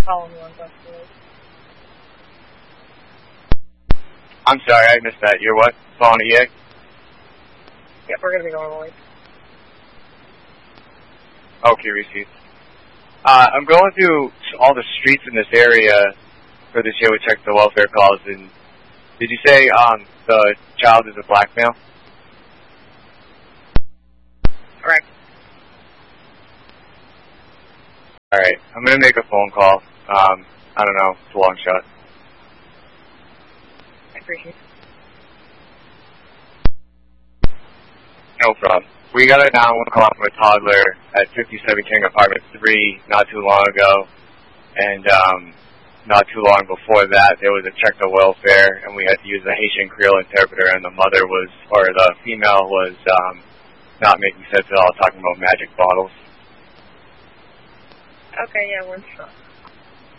following you on West Road. I'm sorry, I missed that. You're what? Following EA? Yep, we're going to be going away. Okay, receipts. I'm going through all the streets in this area for this year. We checked the welfare calls, and did you say the child is a black male? Correct. Alright, I'm going to make a phone call. I don't know, it's a long shot. I appreciate it. No problem. We got a 911 call from a toddler at 57 King Apartment 3 not too long ago, and not too long before that there was a check of welfare, and we had to use a Haitian Creole interpreter, and the mother was, or the female was not making sense at all, talking about magic bottles. Okay, yeah, one shot.